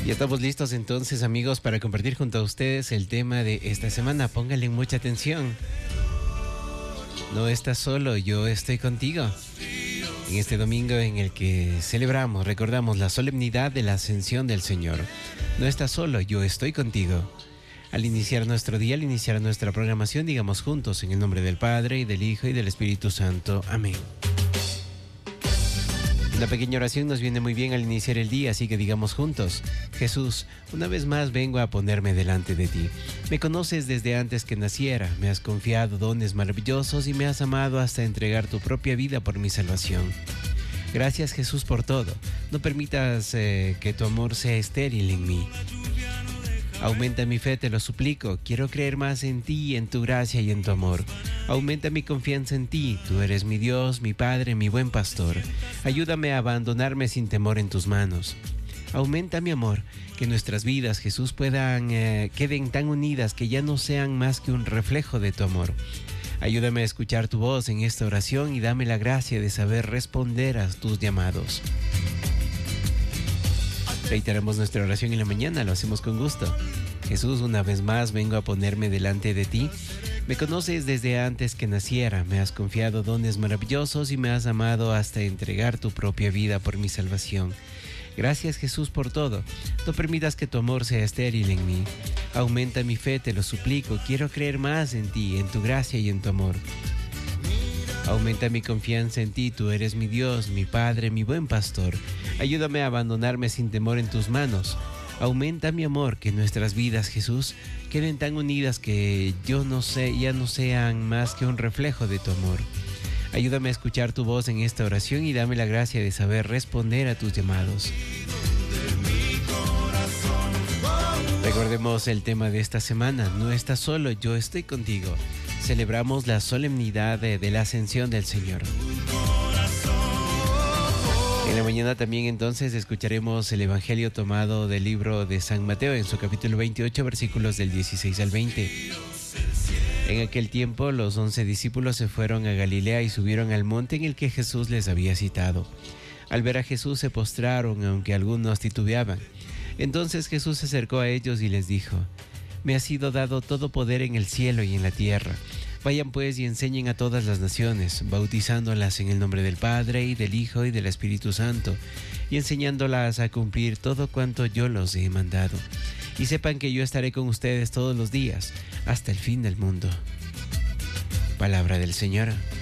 Ya estamos listos entonces, amigos, para compartir junto a ustedes el tema de esta semana. Pónganle mucha atención. No estás solo, yo estoy contigo. En este domingo en el que celebramos, recordamos la solemnidad de la ascensión del Señor. No estás solo, yo estoy contigo. Al iniciar nuestro día, al iniciar nuestra programación, digamos juntos en el nombre del Padre, y del Hijo, y del Espíritu Santo. Amén. Una pequeña oración nos viene muy bien al iniciar el día, así que digamos juntos: Jesús, una vez más vengo a ponerme delante de ti. Me conoces desde antes que naciera, me has confiado dones maravillosos y me has amado hasta entregar tu propia vida por mi salvación. Gracias, Jesús, por todo. No permitas que tu amor sea estéril en mí. Aumenta mi fe, te lo suplico. Quiero creer más en ti, en tu gracia y en tu amor. Aumenta mi confianza en ti. Tú eres mi Dios, mi Padre, mi buen pastor. Ayúdame a abandonarme sin temor en tus manos. Aumenta mi amor, que nuestras vidas, Jesús, queden tan unidas que ya no sean más que un reflejo de tu amor. Ayúdame a escuchar tu voz en esta oración y dame la gracia de saber responder a tus llamados. Reiteramos nuestra oración en la mañana, lo hacemos con gusto. Jesús, una vez más vengo a ponerme delante de ti. Me conoces desde antes que naciera, me has confiado dones maravillosos y me has amado hasta entregar tu propia vida por mi salvación. Gracias, Jesús, por todo. No permitas que tu amor sea estéril en mí. Aumenta mi fe, te lo suplico. Quiero creer más en ti, en tu gracia y en tu amor. Aumenta mi confianza en ti, tú eres mi Dios, mi Padre, mi buen pastor. Ayúdame a abandonarme sin temor en tus manos. Aumenta mi amor, que nuestras vidas, Jesús, queden tan unidas que ya no sean más que un reflejo de tu amor. Ayúdame a escuchar tu voz en esta oración y dame la gracia de saber responder a tus llamados. Recordemos el tema de esta semana: no estás solo, yo estoy contigo. Celebramos la solemnidad de la ascensión del Señor. En la mañana también entonces escucharemos el Evangelio tomado del libro de San Mateo en su capítulo 28, versículos del 16 al 20. En aquel tiempo los 11 discípulos se fueron a Galilea y subieron al monte en el que Jesús les había citado. Al ver a Jesús se postraron, aunque algunos titubeaban. Entonces Jesús se acercó a ellos y les dijo: Me ha sido dado todo poder en el cielo y en la tierra. Vayan pues y enseñen a todas las naciones, bautizándolas en el nombre del Padre, y del Hijo, y del Espíritu Santo, y enseñándolas a cumplir todo cuanto yo los he mandado. Y sepan que yo estaré con ustedes todos los días, hasta el fin del mundo. Palabra del Señor.